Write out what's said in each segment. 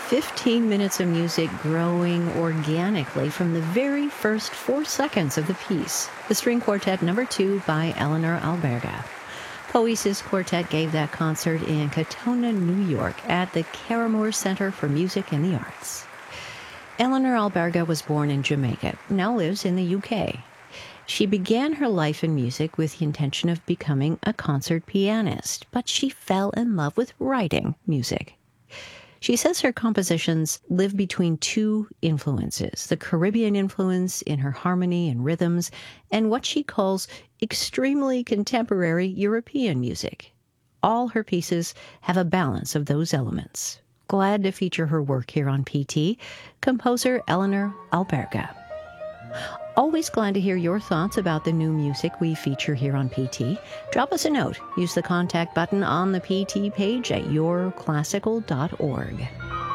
15 minutes of music growing organically from the very first 4 seconds of the piece. The String Quartet No. 2 by Eleanor Alberga. Poesis Quartet gave that concert in Katonah, New York at the Caramore Center for Music and the Arts. Eleanor Alberga was born in Jamaica, now lives in the UK. She began her life in music with the intention of becoming a concert pianist, but she fell in love with writing music. She says her compositions live between two influences, the Caribbean influence in her harmony and rhythms, and what she calls extremely contemporary European music. All her pieces have a balance of those elements. Glad to feature her work here on PT, composer Eleanor Alberga. Always glad to hear your thoughts about the new music we feature here on PT. Drop us a note. Use the contact button on the PT page at yourclassical.org.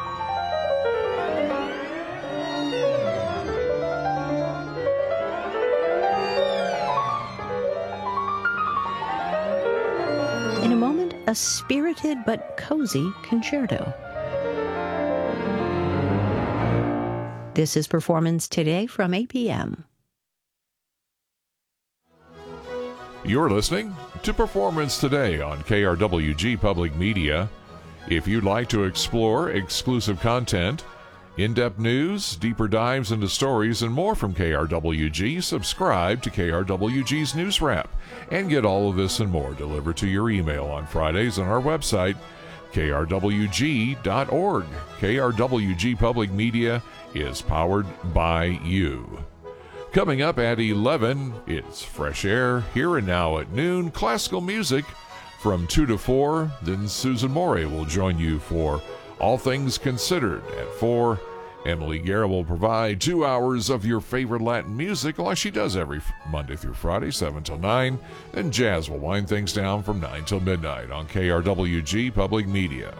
In a moment, a spirited but cozy concerto. This is Performance Today from APM. You're listening to Performance Today on KRWG Public Media. If you'd like to explore exclusive content, in-depth news, deeper dives into stories, and more from KRWG, subscribe to KRWG's News Wrap and get all of this and more delivered to your email on Fridays on our website, krwg.org. KRWG Public Media is powered by you. Coming up at 11, it's Fresh Air. Here and Now at noon, classical music from 2 to 4. Then Susan Morey will join you for All Things Considered at 4. Emily Guerra will provide 2 hours of your favorite Latin music like she does every Monday through Friday, 7 till 9. Then Jazz will wind things down from 9 till midnight on KRWG Public Media.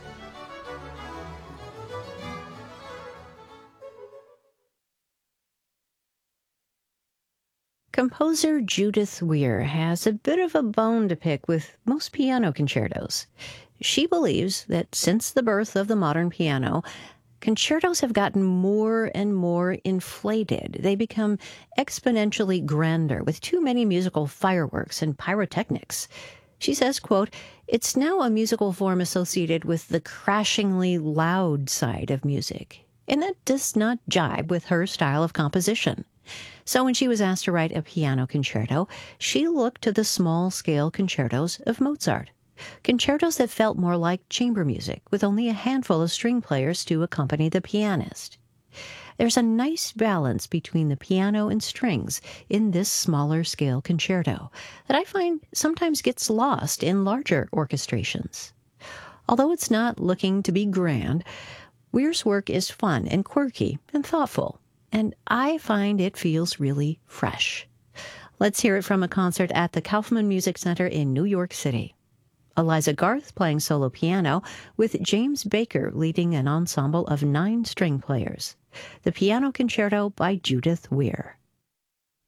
Composer Judith Weir has a bit of a bone to pick with most piano concertos. She believes that since the birth of the modern piano, concertos have gotten more and more inflated. They become exponentially grander with too many musical fireworks and pyrotechnics. She says, quote, "It's now a musical form associated with the crashingly loud side of music." And that does not jibe with her style of composition. So when she was asked to write a piano concerto, she looked to the small-scale concertos of Mozart. Concertos that felt more like chamber music, with only a handful of string players to accompany the pianist. There's a nice balance between the piano and strings in this smaller-scale concerto that I find sometimes gets lost in larger orchestrations. Although it's not looking to be grand, Weir's work is fun and quirky and thoughtful, and I find it feels really fresh. Let's hear it from a concert at the Kaufman Music Center in New York City. Eliza Garth playing solo piano, with James Baker leading an ensemble of 9 string players. The Piano Concerto by Judith Weir.